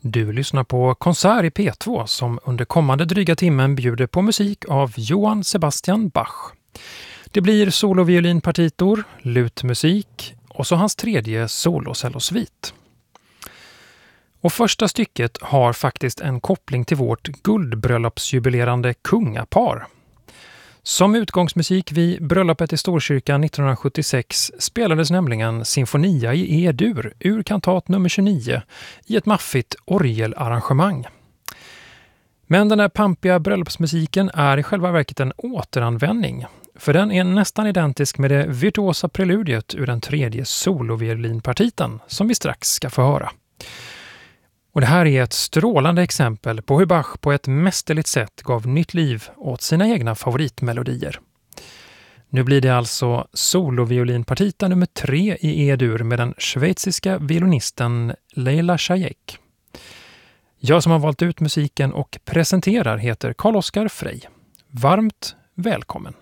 Du lyssnar på Konsert i P2 som under kommande dryga timmen bjuder på musik av Johann Sebastian Bach. Det blir soloviolinpartitor, lutmusik och så hans tredje solocellosvit. Och första stycket har faktiskt en koppling till vårt guldbröllopsjubilerande kungapar. Som utgångsmusik vid bröllopet i Storkyrkan 1976 spelades nämligen Sinfonia i E-dur ur kantat nummer 29 i ett maffigt orgelarrangemang. Men den här pampiga bröllopsmusiken är i själva verket en återanvändning, för den är nästan identisk med det virtuosa preludiet ur den tredje soloviolinpartiten som vi strax ska få höra. Och det här är ett strålande exempel på hur Bach på ett mästerligt sätt gav nytt liv åt sina egna favoritmelodier. Nu blir det alltså soloviolinpartita nummer 3 i E-dur med den schweiziska violinisten Leila Chayek. Jag som har valt ut musiken och presenterar heter Carl-Oskar Frey. Varmt välkommen!